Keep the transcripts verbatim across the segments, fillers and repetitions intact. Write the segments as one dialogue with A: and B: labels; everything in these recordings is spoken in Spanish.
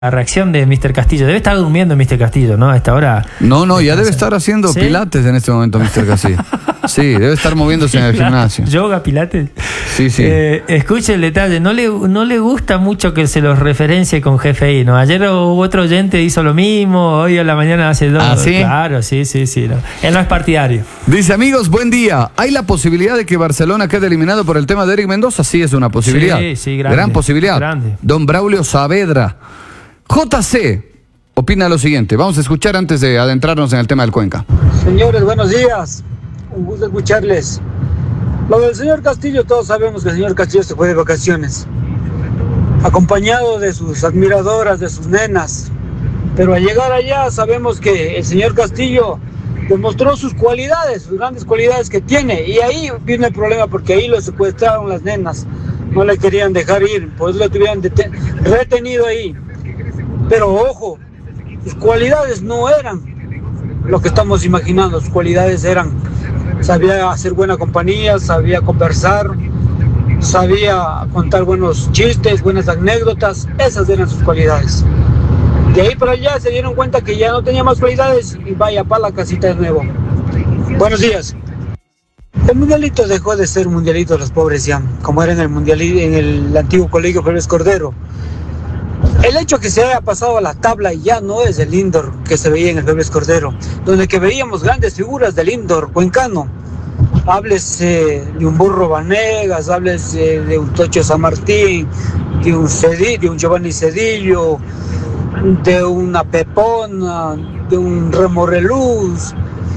A: La reacción de míster Castillo. Debe estar durmiendo míster Castillo, ¿no? A esta hora.
B: No, no, ya debe estar haciendo ¿Sí? pilates en este momento, míster Castillo. Sí, debe estar moviéndose en el gimnasio.
A: ¿Yoga, pilates?
B: Sí, sí.
A: Eh, escuche el detalle. No le, no le gusta mucho que se los referencie con G F I, ¿no? Ayer hubo otro oyente hizo lo mismo, hoy a la mañana hace dos.
B: ¿Ah, sí?
A: Claro, sí, sí, sí. No. Él no es partidario.
B: Dice, amigos, buen día. ¿Hay la posibilidad de que Barcelona quede eliminado por el tema de Eric Mendoza? Sí, es una posibilidad.
A: Sí, sí, grande.
B: Gran posibilidad.
A: Grande.
B: Don Braulio Saavedra. J C opina lo siguiente. Vamos a escuchar antes de adentrarnos en el tema del Cuenca.
C: Señores, buenos días. Un gusto escucharles. Lo del señor Castillo, todos sabemos que el señor Castillo se fue de vacaciones, acompañado de sus admiradoras, de sus nenas. Pero al llegar allá sabemos que el señor Castillo demostró sus cualidades, sus grandes cualidades que tiene. Y ahí vino el problema, porque ahí lo secuestraron las nenas. No le querían dejar ir, por eso lo tuvieron retenido ahí. Pero ojo, sus cualidades no eran lo que estamos imaginando. Sus cualidades eran, sabía hacer buena compañía, sabía conversar, sabía contar buenos chistes, buenas anécdotas. Esas eran sus cualidades. De ahí para allá se dieron cuenta que ya no tenía más cualidades y vaya para la casita de nuevo. Buenos días. El mundialito dejó de ser mundialito de los pobres ya, como era en el mundialito, en el antiguo colegio Pérez Cordero. El hecho que se haya pasado a la tabla ya no es el Lindor que se veía en el Febres Cordero, donde que veíamos grandes figuras del Lindor cuencano. Háblese de un Burro Vanegas, háblese de un Tocho San Martín, de un Cedillo, de un Giovanni Cedillo, de una Pepona, de un Remorreluz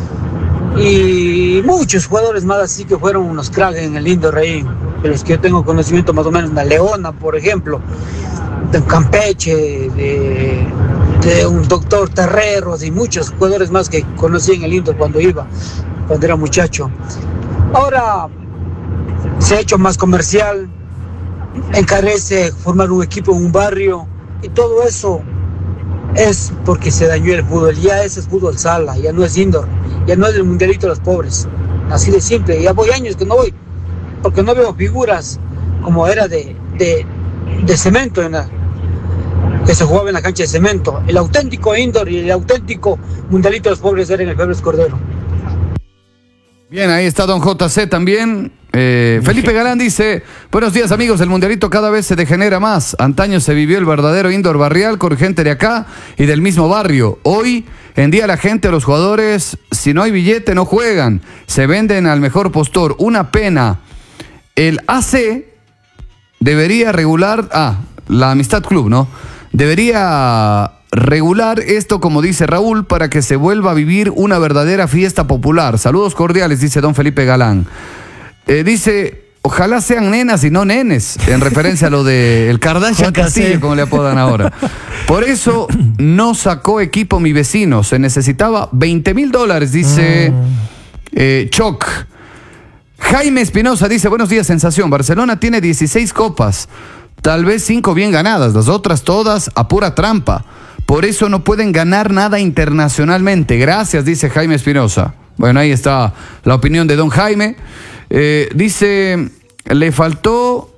C: y muchos jugadores más así que fueron unos cracks en el Lindor ahí, de los que yo tengo conocimiento más o menos, la Leona, por ejemplo, de Campeche, de, de un doctor Terreros y muchos jugadores más que conocí en el Inter cuando iba, cuando era muchacho. Ahora se ha hecho más comercial, encarece formar un equipo en un barrio y todo eso es porque se dañó el fútbol. Ya ese es fútbol sala, ya no es indoor, ya no es el mundialito de los pobres, así de simple. Ya voy años que no voy porque no veo figuras como era de, de, de cemento en la, que se jugaba en la cancha de cemento. El auténtico indoor y el auténtico mundialito de los pobres era en el Febres Cordero.
B: Bien, ahí está don J C también. Eh, Felipe Galán dice, buenos días amigos, el mundialito cada vez se degenera más. Antaño se vivió el verdadero indoor barrial con gente de acá y del mismo barrio. Hoy en día la gente, los jugadores, si no hay billete no juegan, se venden al mejor postor. Una pena. El A C debería regular, ah, la Amistad Club, ¿no? Debería regular esto, como dice Raúl, para que se vuelva a vivir una verdadera fiesta popular. Saludos cordiales, dice don Felipe Galán. Eh, dice, ojalá sean nenas y no nenes, en referencia a lo de el Kardashian Castillo, como le apodan ahora. Por eso no sacó equipo mi vecino, se necesitaba veinte mil dólares, dice eh, Choc. Jaime Espinosa dice, buenos días, sensación. Barcelona tiene dieciséis copas, tal vez cinco bien ganadas, las otras todas a pura trampa. Por eso no pueden ganar nada internacionalmente. Gracias, dice Jaime Espinosa. Bueno, ahí está la opinión de don Jaime. Eh, dice, le faltó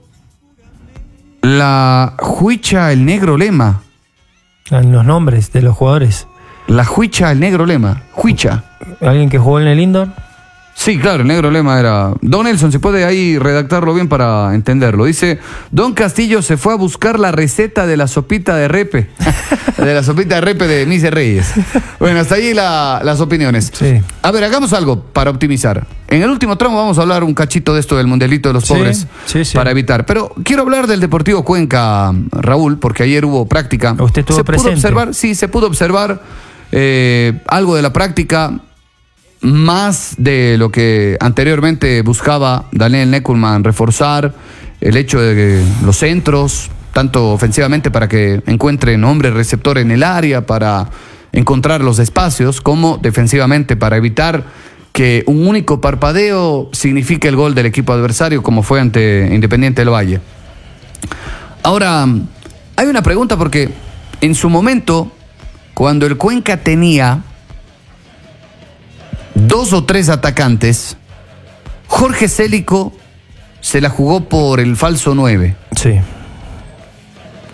B: la Huicha, el negro Lema.
A: En los nombres de los jugadores.
B: La Huicha, el negro Lema. Huicha.
A: ¿Alguien que jugó en el indoor?
B: Sí, claro, el negro Lema era... Don Nelson, ¿se puede ahí redactarlo bien para entenderlo? Dice, don Castillo se fue a buscar la receta de la sopita de repe. De la sopita de repe de Mise Reyes. Bueno, hasta ahí la, las opiniones.
A: Sí.
B: A ver, hagamos algo para optimizar. En el último tramo vamos a hablar un cachito de esto del mundialito de los pobres,
A: sí, sí, sí.
B: Para evitar. Pero quiero hablar del Deportivo Cuenca, Raúl, porque ayer hubo práctica.
A: ¿Usted estuvo
B: se
A: presente?
B: Pudo observar, sí, se pudo observar eh, algo de la práctica, más de lo que anteriormente buscaba Daniel Neckelman, reforzar el hecho de que los centros, tanto ofensivamente para que encuentren hombres receptores en el área, para encontrar los espacios, como defensivamente para evitar que un único parpadeo signifique el gol del equipo adversario, como fue ante Independiente del Valle. Ahora, hay una pregunta, porque en su momento, cuando el Cuenca tenía dos o tres atacantes, Jorge Célico se la jugó por el falso nueve.
A: Sí.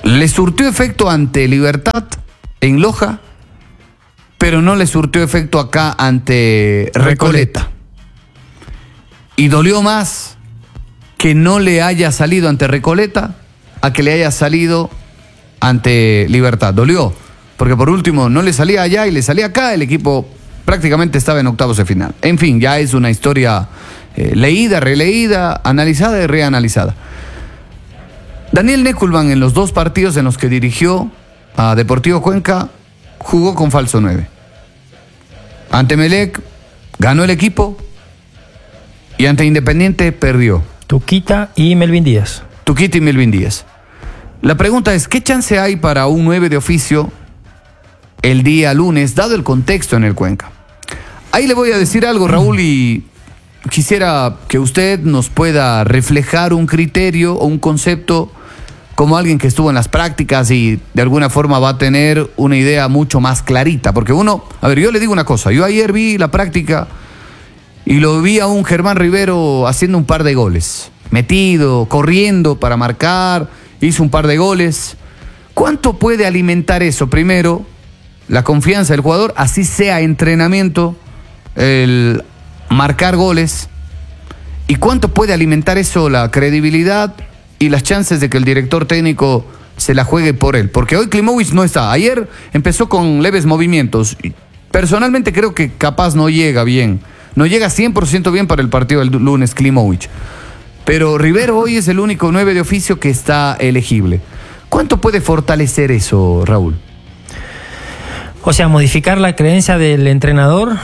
B: Le surtió efecto ante Libertad en Loja, pero no le surtió efecto acá ante Recoleta. Y dolió más que no le haya salido ante Recoleta a que le haya salido ante Libertad. Dolió, porque por último no le salía allá y le salía acá, el equipo prácticamente estaba en octavos de final. En fin, ya es una historia eh, leída, releída, analizada y reanalizada. Daniel Neculman, en los dos partidos en los que dirigió a Deportivo Cuenca, jugó con falso nueve. Ante Melec ganó el equipo y ante Independiente perdió.
A: Tuquita y Melvin Díaz.
B: Tuquita y Melvin Díaz. La pregunta es, ¿qué chance hay para un nueve de oficio el día lunes, dado el contexto en el Cuenca? Ahí le voy a decir algo, Raúl, y quisiera que usted nos pueda reflejar un criterio o un concepto como alguien que estuvo en las prácticas y de alguna forma va a tener una idea mucho más clarita. Porque uno, a ver, yo le digo una cosa, yo ayer vi la práctica y lo vi a un Germán Rivero haciendo un par de goles, metido, corriendo para marcar, hizo un par de goles. ¿Cuánto puede alimentar eso? Primero, la confianza del jugador, así sea entrenamiento, el marcar goles. ¿Y cuánto puede alimentar eso la credibilidad y las chances de que el director técnico se la juegue por él? Porque hoy Klimovic no está. Ayer empezó con leves movimientos. Personalmente creo que capaz no llega bien. No llega cien por ciento bien para el partido del lunes Klimovic. Pero Rivero hoy es el único nueve de oficio que está elegible. ¿Cuánto puede fortalecer eso, Raúl?
A: O sea, modificar la creencia del entrenador.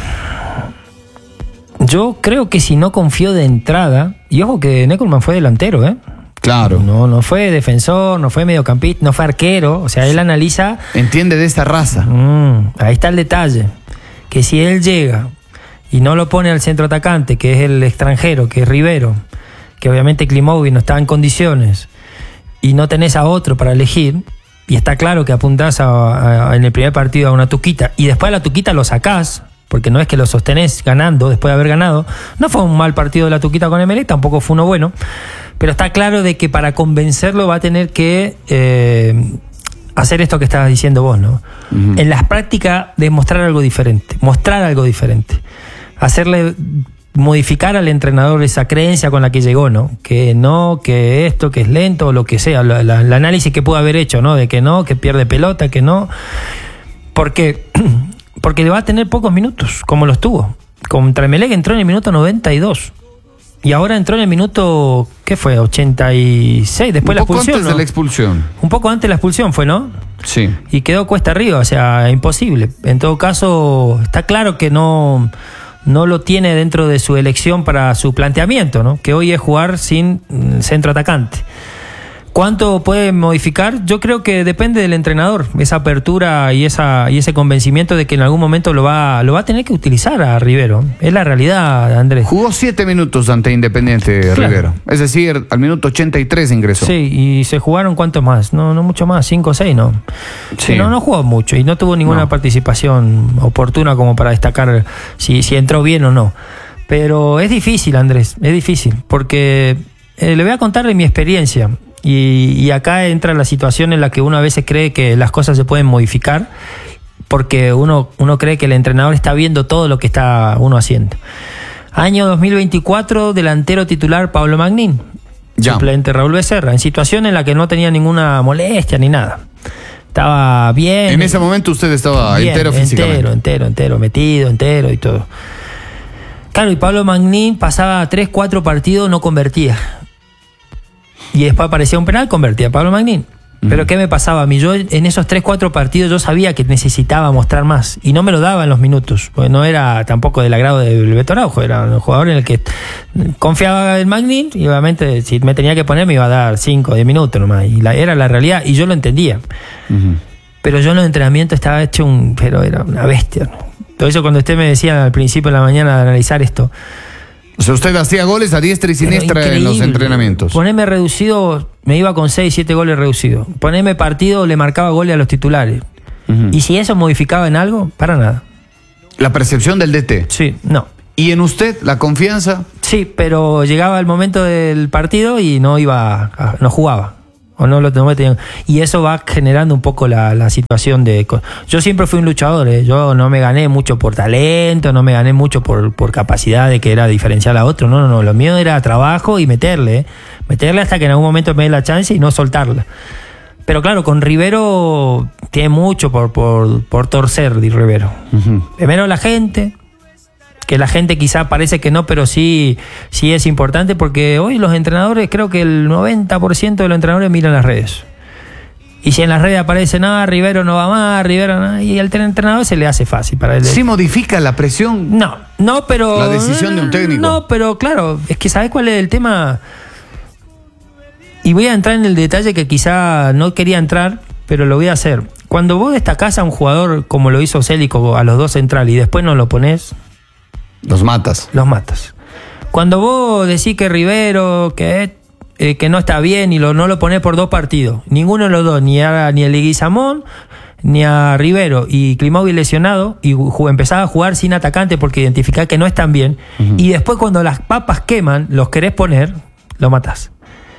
A: Yo creo que si no confió de entrada, y ojo que Neculman fue delantero, ¿eh?
B: Claro.
A: No, no fue defensor, no fue mediocampista, no fue arquero. O sea, él analiza.
B: Entiende de esta raza.
A: Mm, ahí está el detalle. Que si él llega y no lo pone al centro atacante, que es el extranjero, que es Rivero, que obviamente Klimovic no está en condiciones, y no tenés a otro para elegir, y está claro que apuntás a, a, en el primer partido a una Tuquita, y después a la Tuquita lo sacás, porque no es que lo sostenés ganando después de haber ganado. No fue un mal partido de la Tuquita con Emelec, tampoco fue uno bueno, pero está claro de que para convencerlo va a tener que eh, hacer esto que estabas diciendo vos, ¿no? Uh-huh. En las prácticas, demostrar algo diferente, mostrar algo diferente, hacerle modificar al entrenador esa creencia con la que llegó, ¿no? Que no, que esto, que es lento, o lo que sea, la, la, el análisis que pudo haber hecho, ¿no? De que no, que pierde pelota, que no. Porque, porque va a tener pocos minutos, como los tuvo. Contra Emelec entró en el minuto noventa y dos. Y ahora entró en el minuto, ¿qué fue? ochenta y seis, después de la expulsión.
B: Un poco antes, ¿no?, de la expulsión.
A: Un poco antes de la expulsión fue, ¿no?
B: Sí.
A: Y quedó cuesta arriba, o sea, imposible. En todo caso, está claro que no... no lo tiene dentro de su elección para su planteamiento, ¿no? Que hoy es jugar sin centro atacante. ¿Cuánto puede modificar? Yo creo que depende del entrenador, esa apertura y esa y ese convencimiento de que en algún momento lo va lo va a tener que utilizar a Rivero. Es la realidad, Andrés.
B: Jugó siete minutos ante Independiente, claro. Rivero. Es decir, al minuto ochenta y tres ingresó.
A: Sí, y se jugaron ¿cuántos más? No, no mucho más, cinco o seis, ¿no? Sí. No, no jugó mucho y no tuvo ninguna no. participación oportuna como para destacar si, si entró bien o no. Pero es difícil, Andrés, es difícil, porque eh, le voy a contar de mi experiencia. Y, y acá entra la situación en la que uno a veces cree que las cosas se pueden modificar porque uno, uno cree que el entrenador está viendo todo lo que está uno haciendo. Año dos mil veinticuatro, delantero titular Pablo Magnín, ya. Suplente Raúl Becerra, en situación en la que no tenía ninguna molestia ni nada. Estaba bien.
B: En ese momento usted estaba bien, entero físicamente.
A: Entero, entero, entero, metido, entero y todo. Claro, y Pablo Magnín pasaba tres, cuatro partidos, no convertía. Y después aparecía un penal, convertía a Pablo Magnín. Uh-huh. Pero ¿qué me pasaba a mí? Yo en esos tres, cuatro partidos yo sabía que necesitaba mostrar más. Y no me lo daba en los minutos. Porque no era tampoco del agrado del Beto Araujo. Era un jugador en el que confiaba en Magnín. Y obviamente si me tenía que poner me iba a dar cinco o diez minutos nomás. Y la, era la realidad. Y yo lo entendía. Uh-huh. Pero yo en los entrenamientos estaba hecho un... Pero era una bestia, ¿no? Por eso cuando usted me decía al principio de la mañana de analizar esto...
B: O sea, usted hacía goles a diestra y siniestra en los entrenamientos.
A: Poneme reducido, me iba con seis, siete goles reducidos. Poneme partido, le marcaba goles a los titulares. Uh-huh. Y si eso modificaba en algo, para nada.
B: ¿La percepción del D T?
A: Sí, no.
B: ¿Y en usted, la confianza?
A: Sí, pero llegaba el momento del partido y no iba, a, no jugaba. O no lo no me tenían. Y eso va generando un poco la, la situación de... Yo siempre fui un luchador, ¿eh? Yo no me gané mucho por talento, no me gané mucho por, por capacidad de que era diferencial a otro. No, no, no. Lo mío era trabajo y meterle, ¿eh? Meterle hasta que en algún momento me dé la chance y no soltarla. Pero claro, con Rivero tiene mucho por, por, por torcer, Di Rivero. Uh-huh. Primero la gente... que la gente quizá parece que no, pero sí, sí es importante, porque hoy los entrenadores, creo que el noventa por ciento de los entrenadores miran las redes. Y si en las redes aparece, nada, no, Rivero no va más, Rivero no, y al entrenador se le hace fácil para él.
B: ¿Sí modifica la presión?
A: No, no, pero...
B: La decisión de un técnico.
A: No, pero claro, es que ¿sabes cuál es el tema? Y voy a entrar en el detalle que quizá no quería entrar, pero lo voy a hacer. Cuando vos destacás a un jugador como lo hizo Célico a los dos centrales y después no lo ponés...
B: Los matas.
A: Los matas. Cuando vos decís que Rivero, que, eh, que no está bien y lo, no lo ponés por dos partidos, ninguno de los dos, ni a, ni a Leguizamón, ni a Rivero, y Climovic lesionado, y empezás a jugar sin atacante porque identificás que no están bien, uh-huh. Y después cuando las papas queman, los querés poner, lo matás.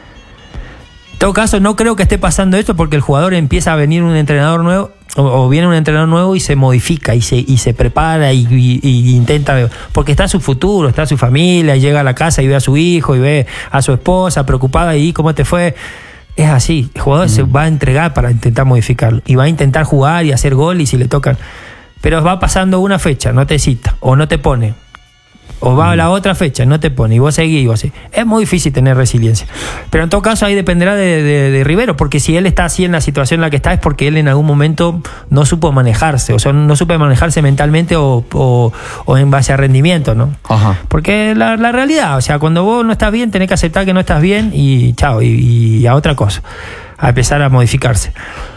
A: En todo caso, no creo que esté pasando esto porque el jugador empieza a venir un entrenador nuevo, o, o viene un entrenador nuevo y se modifica y se, y se prepara y, y, y intenta, porque está su futuro, está su familia, y llega a la casa y ve a su hijo y ve a su esposa preocupada y ¿cómo te fue? Es así, el jugador mm. se va a entregar para intentar modificarlo y va a intentar jugar y hacer gol y si le tocan, pero va pasando una fecha, no te cita o no te pone. O va a la otra fecha, no te pone, y vos seguís, y vos seguís. Es muy difícil tener resiliencia. Pero en todo caso ahí dependerá de, de, de Rivero, porque si él está así en la situación en la que está es porque él en algún momento no supo manejarse, o sea, no supo manejarse mentalmente o, o, o en base a rendimiento, ¿no? Ajá. Porque la, la realidad, o sea, cuando vos no estás bien, tenés que aceptar que no estás bien y chao, y, y a otra cosa, a empezar a modificarse.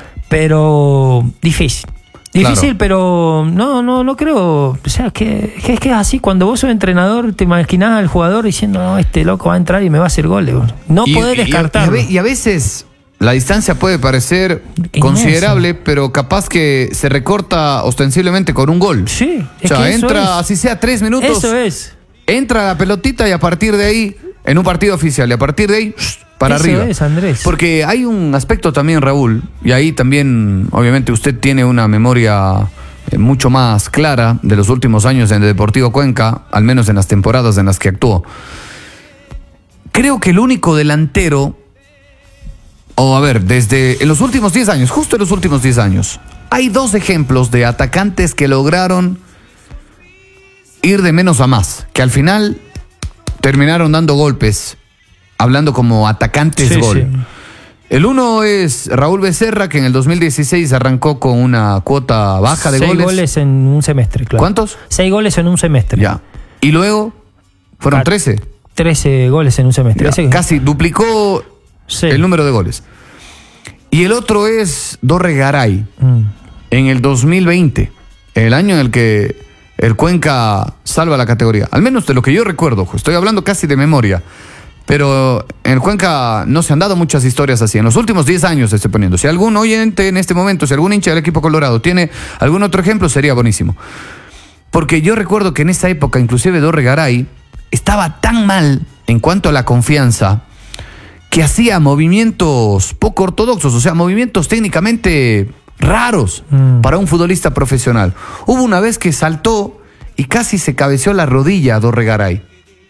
A: Pero difícil. Difícil, claro. Pero no, no, no creo. O sea, que, que es que es así. Cuando vos sos entrenador, te imaginás al jugador diciendo, no, este loco va a entrar y me va a hacer goles. No y, podés descartarlo.
B: Y, y a veces la distancia puede parecer inmensa, considerable, pero capaz que se recorta ostensiblemente con un gol.
A: Sí.
B: O sea, es entra, es. así sea tres minutos.
A: Eso es.
B: Entra la pelotita y a partir de ahí, en un partido oficial, y a partir de ahí, para
A: Eso
B: arriba.
A: Es, Andrés.
B: Porque hay un aspecto también, Raúl, y ahí también, obviamente, usted tiene una memoria eh, mucho más clara de los últimos años en el Deportivo Cuenca, al menos en las temporadas en las que actuó. Creo que el único delantero, o a ver, desde en los últimos diez años, justo en los últimos diez años, hay dos ejemplos de atacantes que lograron ir de menos a más, que al final terminaron dando golpes, hablando como atacantes sí, gol. Sí. El uno es Raúl Becerra, que en el dos mil dieciséis arrancó con una cuota baja de
A: Seis
B: goles.
A: Seis goles en un semestre, claro.
B: ¿Cuántos?
A: Seis goles en un semestre.
B: Ya. Y luego fueron trece.
A: Trece goles en un semestre.
B: Ya, casi duplicó sí. el número de goles. Y el otro es Dorre Garay, mm. en el dos mil veinte, el año en el que el Cuenca salva la categoría. Al menos de lo que yo recuerdo, estoy hablando casi de memoria. Pero en el Cuenca no se han dado muchas historias así. En los últimos diez años estoy poniendo. Si algún oyente en este momento, si algún hincha del equipo colorado tiene algún otro ejemplo, sería buenísimo. Porque yo recuerdo que en esa época, inclusive Dorre Garay estaba tan mal en cuanto a la confianza que hacía movimientos poco ortodoxos, o sea, movimientos técnicamente raros mm. para un futbolista profesional. Hubo una vez que saltó y casi se cabeceó la rodilla a Dorre Garay.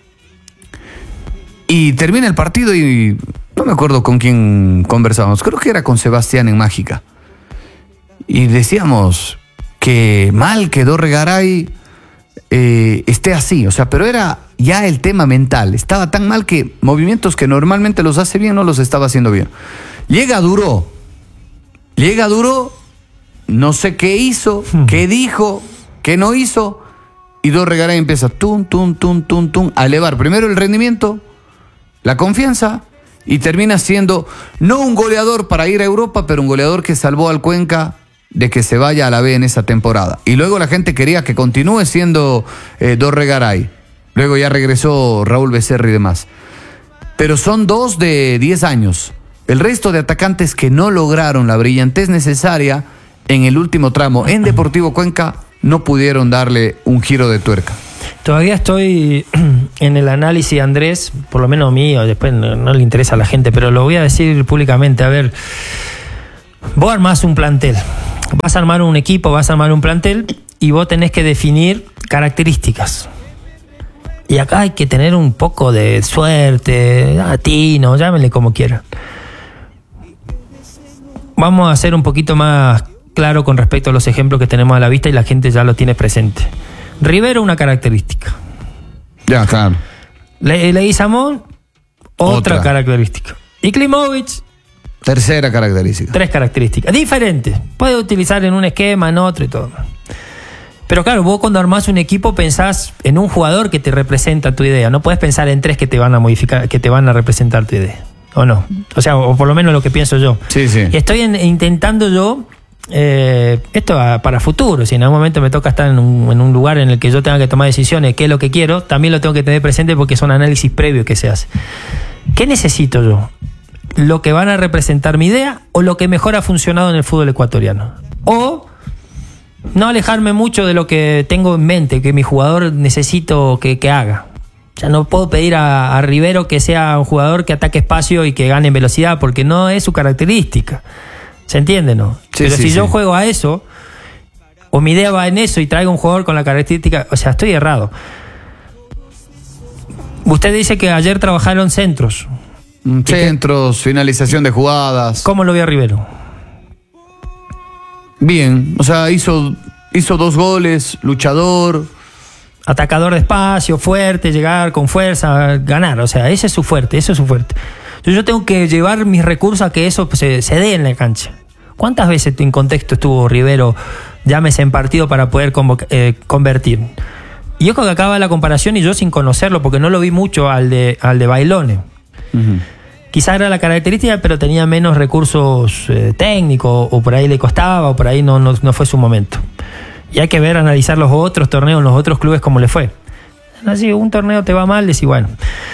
B: Y termina el partido y no me acuerdo con quién conversábamos, creo que era con Sebastián en Mágica. Y decíamos que mal que Dorre Garay eh, esté así, o sea, pero era ya el tema mental. Estaba tan mal que movimientos que normalmente los hace bien no los estaba haciendo bien. Llega Duró, llega Duró, no sé qué hizo, hmm. qué dijo, qué no hizo, y Dorre Garay empieza tum, tum, tum, tum, tum, a elevar primero el rendimiento, la confianza, y termina siendo no un goleador para ir a Europa, pero un goleador que salvó al Cuenca de que se vaya a la B en esa temporada. Y luego la gente quería que continúe siendo eh, Dorre Garay. Luego ya regresó Raúl Becerra y demás. Pero son dos de diez años. El resto de atacantes que no lograron la brillantez necesaria en el último tramo en Deportivo Cuenca no pudieron darle un giro de tuerca.
A: Todavía estoy en el análisis, Andrés, por lo menos mío, después no, no le interesa a la gente, pero lo voy a decir públicamente. A ver, vos armás un plantel, vas a armar un equipo, vas a armar un plantel y vos tenés que definir características. Y acá hay que tener un poco de suerte, atino, llámenle como quieran. Vamos a ser un poquito más claro con respecto a los ejemplos que tenemos a la vista y la gente ya lo tiene presente. Rivero, una característica.
B: Ya, claro.
A: Le Leguizamón, otra, otra característica. Y Klimovic,
B: tercera característica.
A: Tres características diferentes. Puede utilizar en un esquema, en otro y todo. Pero claro, vos cuando armás un equipo pensás en un jugador que te representa tu idea. No puedes pensar en tres que te van a modificar, que te van a representar tu idea. ¿O no? O sea, o por lo menos lo que pienso yo.
B: Sí, sí.
A: Y estoy en, intentando yo, eh, esto a, para futuro, si en algún momento me toca estar en un, en un lugar en el que yo tenga que tomar decisiones, qué es lo que quiero, también lo tengo que tener presente porque son análisis previos que se hace. ¿Qué necesito yo? ¿Lo que van a representar mi idea o lo que mejor ha funcionado en el fútbol ecuatoriano? O no alejarme mucho de lo que tengo en mente, que mi jugador necesito que, que haga. Ya no puedo pedir a, a Rivero que sea un jugador que ataque espacio y que gane en velocidad, porque no es su característica. ¿Se entiende, no?
B: Sí,
A: Pero
B: sí,
A: si
B: sí.
A: yo juego a eso, o mi idea va en eso y traigo un jugador con la característica, o sea, estoy errado. Usted dice que ayer trabajaron centros.
B: Centros, finalización de jugadas.
A: ¿Cómo lo vio a Rivero?
B: Bien, o sea, hizo, hizo dos goles, luchador.
A: Atacador de espacio, fuerte, llegar con fuerza, ganar. O sea, ese es su fuerte, eso es su fuerte. Entonces yo tengo que llevar mis recursos a que eso se, se dé en la cancha. ¿Cuántas veces en contexto estuvo Rivero, llámese en partido, para poder convoca, eh, convertir? Y yo creo que acaba la comparación y yo sin conocerlo, porque no lo vi mucho al de, al de Bailone. Uh-huh. Quizá era la característica, pero tenía menos recursos eh, técnicos, o por ahí le costaba, o por ahí no, no, no fue su momento. Y hay que ver, analizar los otros torneos, los otros clubes, cómo le fue. Así, un torneo te va mal, decís, bueno.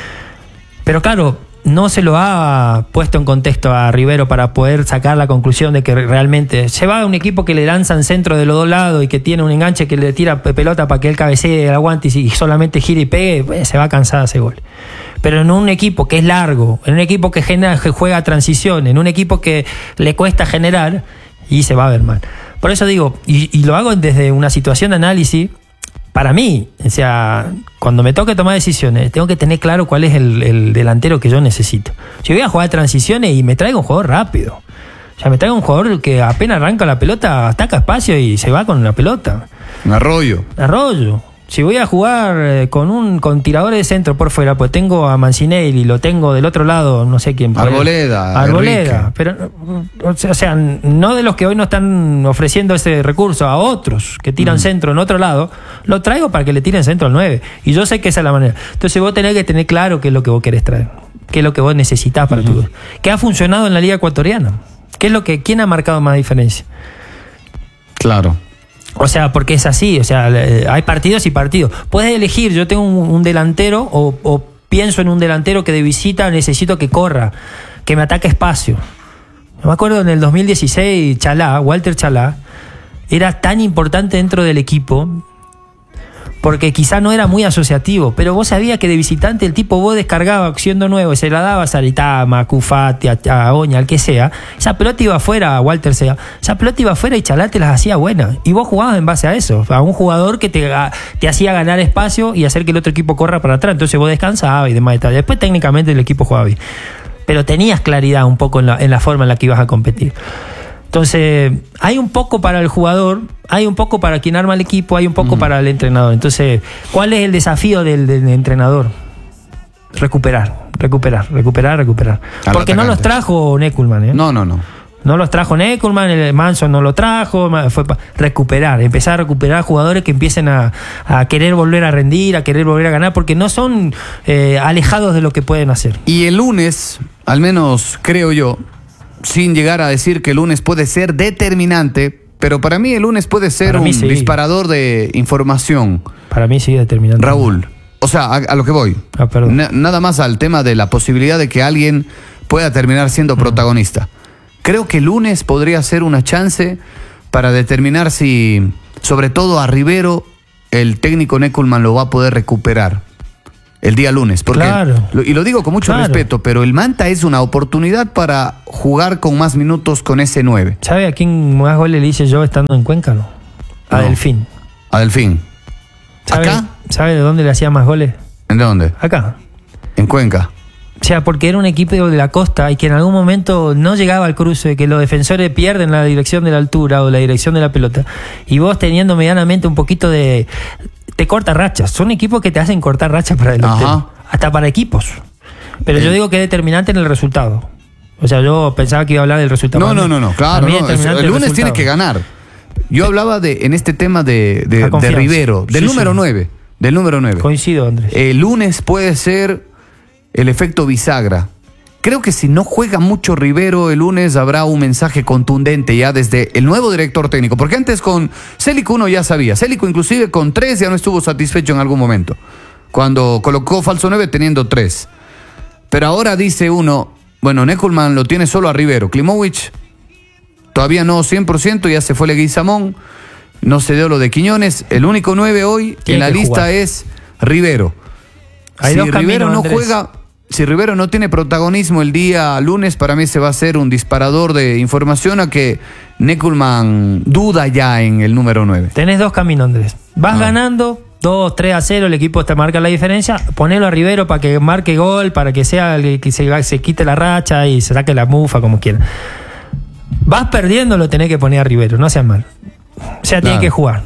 A: Pero claro, no se lo ha puesto en contexto a Rivero para poder sacar la conclusión de que realmente se va a un equipo que le lanzan centro de los dos lados y que tiene un enganche que le tira pelota para que él cabecee el aguante y solamente gire y pegue, pues, se va a cansar ese gol. Pero en un equipo que es largo, en un equipo que, genera, que juega transición, en un equipo que le cuesta generar, y se va a ver mal. Por eso digo, y, y lo hago desde una situación de análisis, para mí, o sea, cuando me toque tomar decisiones, tengo que tener claro cuál es el, el delantero que yo necesito. Si voy a jugar transiciones y me traigo un jugador rápido, o sea, me traigo un jugador que apenas arranca la pelota, ataca espacio y se va con la pelota.
B: Un arroyo.
A: Arroyo. Si voy a jugar eh, con un con tiradores de centro por fuera, pues tengo a Mancinelli, lo tengo del otro lado, no sé quién.
B: Arboleda.
A: Arboleda. Pero, o sea, no de los que hoy no están ofreciendo ese recurso, a otros que tiran mm. centro en otro lado, lo traigo para que le tiren centro al nueve. Y yo sé que esa es la manera. Entonces vos tenés que tener claro qué es lo que vos querés traer, qué es lo que vos necesitás para uh-huh. tu. ¿Qué ha funcionado en la Liga Ecuatoriana? ¿Qué es lo que, quién ha marcado más diferencia?
B: Claro.
A: O sea, porque es así, o sea, hay partidos y partidos. Puedes elegir, yo tengo un, un delantero o, o pienso en un delantero que de visita necesito que corra, que me ataque espacio. Me acuerdo en el dos mil dieciséis, Chalá, Walter Chalá, era tan importante dentro del equipo porque quizá no era muy asociativo, pero vos sabías que de visitante el tipo vos descargaba siendo nuevo y se la daba a Saritama, a Cufati, a, a Oña, al que sea, esa pelota iba afuera, a Walter sea, esa pelota iba afuera y Chalá te las hacía buenas, y vos jugabas en base a eso, a un jugador que te, a, te hacía ganar espacio y hacer que el otro equipo corra para atrás, entonces vos descansabas y demás y tal. Después técnicamente el equipo jugaba bien, pero tenías claridad un poco en la, en la forma en la que ibas a competir. Entonces, hay un poco para el jugador, hay un poco para quien arma el equipo, hay un poco mm. para el entrenador. Entonces, ¿cuál es el desafío del, del entrenador? Recuperar, recuperar, recuperar, recuperar. Al Porque atacante. No los trajo Neckelman, ¿eh?
B: No, no, no.
A: No los trajo Neckelman, el Manson no lo trajo, fue para recuperar, empezar a recuperar jugadores que empiecen a, a querer volver a rendir, a querer volver a ganar, porque no son eh, alejados de lo que pueden hacer.
B: Y el lunes, al menos creo yo, sin llegar a decir que el lunes puede ser determinante, pero para mí el lunes puede ser un sí. disparador de información.
A: Para mí sí, determinante.
B: Raúl, o sea, a, a lo que voy.
A: Ah, perdón.
B: Na, nada más al tema de la posibilidad de que alguien pueda terminar siendo mm. protagonista. Creo que el lunes podría ser una chance para determinar si, sobre todo a Rivero, el técnico Neckelmann lo va a poder recuperar el día lunes. Porque,
A: claro.
B: lo, y lo digo con mucho
A: claro.
B: respeto, pero el Manta es una oportunidad para jugar con más minutos con ese nueve.
A: ¿Sabe a quién más goles le hice yo estando en Cuenca? No. A
B: No.
A: Delfín.
B: A Delfín.
A: ¿Sabe,
B: ¿Acá?
A: ¿Sabe de dónde le hacía más goles?
B: ¿En dónde?
A: Acá.
B: En Cuenca.
A: O sea, porque era un equipo de la costa y que en algún momento no llegaba al cruce, que los defensores pierden la dirección de la altura o la dirección de la pelota. Y vos teniendo medianamente un poquito de... Te corta rachas. Son equipos que te hacen cortar rachas para el delantero. Hasta para equipos. Pero eh. yo digo que es determinante en el resultado. O sea, yo pensaba que iba a hablar del resultado.
B: No, no, no, no. Claro, no. El, el lunes tiene que ganar. Yo hablaba de en este tema de, de, de Rivero, del sí, número sí. nueve. Del número nueve.
A: Coincido, Andrés.
B: El lunes puede ser el efecto bisagra. Creo que si no juega mucho Rivero el lunes habrá un mensaje contundente ya desde el nuevo director técnico. Porque antes con Célico uno ya sabía. Célico inclusive con tres ya no estuvo satisfecho en algún momento. Cuando colocó falso nueve teniendo tres. Pero ahora dice uno, bueno, Neckelmann lo tiene solo a Rivero. Klimovic todavía no cien por ciento, ya se fue Leguizamón. No se dio lo de Quiñones. El único nueve hoy en la lista jugar. es Rivero.
A: Hay
B: si
A: dos
B: Rivero
A: caminos,
B: no
A: Andrés.
B: juega, si Rivero no tiene protagonismo el día lunes, para mí se va a ser un disparador de información a que Neckelmann duda ya en el número nueve.
A: Tenés dos caminos, Andrés. Vas ah. ganando dos, tres a cero, el equipo te marca la diferencia. Ponelo a Rivero para que marque gol, para que sea el que se, se quite la racha y se saque la mufa, como quieran. Vas perdiendo, lo tenés que poner a Rivero, no seas mal. O sea, claro. tiene que jugar.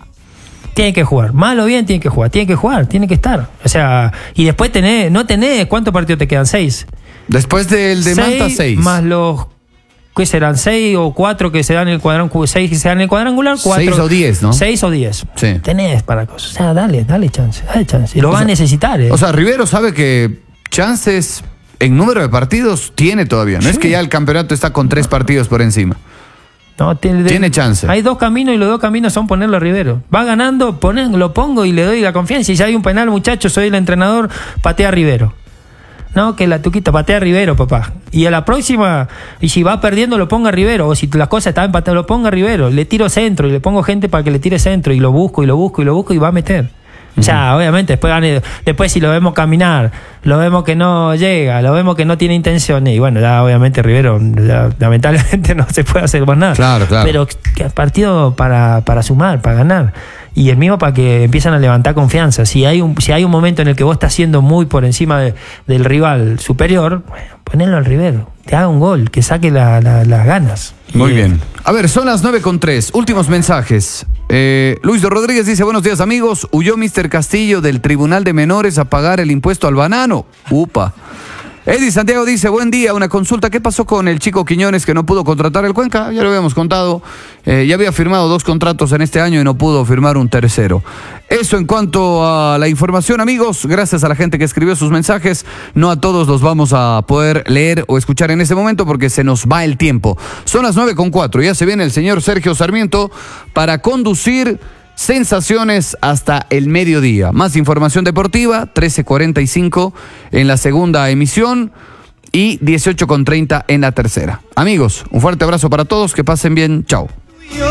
A: Tiene que jugar. Mal o bien, tiene que jugar. Tiene que jugar, tiene que estar. O sea, y después tenés, no tenés, ¿cuántos partidos te quedan? Seis.
B: Después del de Manta, seis.
A: Más los, ¿qué serán? Seis o cuatro que se dan en el cuadrangular. Seis que se dan en el cuadrangular. Cuatro,
B: seis o diez, ¿no?
A: Seis o diez.
B: Sí.
A: Tenés para cosas. O sea, dale, dale chance, dale chance. Y lo
B: o
A: va
B: sea,
A: a necesitar, ¿eh?
B: O sea, Rivero sabe que chances en número de partidos tiene todavía. No sí. es que ya el campeonato está con tres partidos por encima.
A: No, tiene,
B: tiene chance.
A: Hay dos caminos y los dos caminos son ponerlo a Rivero. Va ganando, ponen, lo pongo y le doy la confianza. Y si hay un penal, muchachos, soy el entrenador, patea a Rivero. No, que la tuquita, patea a Rivero, papá. Y a la próxima, y si va perdiendo, lo ponga a Rivero. O si las cosas están empatadas, lo ponga a Rivero. Le tiro centro y le pongo gente para que le tire centro. Y lo busco y lo busco y lo busco y va a meter. O sea, obviamente, después, después si lo vemos caminar, lo vemos que no llega, lo vemos que no tiene intenciones, y bueno, ya obviamente Rivero, ya, lamentablemente no se puede hacer más nada.
B: Claro, claro.
A: Pero que partido para, para sumar, para ganar. Y el mismo para que empiezan a levantar confianza. Si hay un, si hay un momento en el que vos estás siendo muy por encima de, del rival superior, bueno, ponelo al Rivero, que haga un gol, que saque la, la, las ganas.
B: Muy y, bien. A ver, son las nueve con tres. Últimos mensajes. Eh, Luis de Rodríguez dice, buenos días amigos, huyó mister Castillo del Tribunal de Menores a pagar el impuesto al banano. Upa. Eddie Santiago dice, buen día, una consulta, ¿qué pasó con el chico Quiñones que no pudo contratar el Cuenca? Ya lo habíamos contado, eh, ya había firmado dos contratos en este año y no pudo firmar un tercero. Eso en cuanto a la información, amigos, gracias a la gente que escribió sus mensajes, no a todos los vamos a poder leer o escuchar en este momento porque se nos va el tiempo. Son las nueve con cuatro, ya se viene el señor Sergio Sarmiento para conducir Sensaciones hasta el mediodía. Más información deportiva, trece cuarenta y cinco en la segunda emisión y dieciocho con treinta en la tercera. Amigos, un fuerte abrazo para todos, que pasen bien, chao.